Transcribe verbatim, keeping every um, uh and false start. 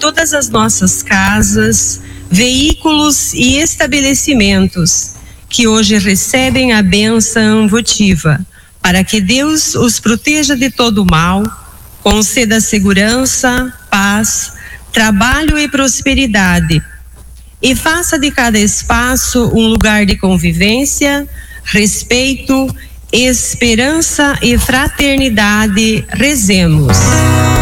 todas as nossas casas, veículos e estabelecimentos que hoje recebem a bênção votiva, para que Deus os proteja de todo mal, conceda segurança, paz, trabalho e prosperidade, e faça de cada espaço um lugar de convivência, respeito, esperança e fraternidade. Rezemos.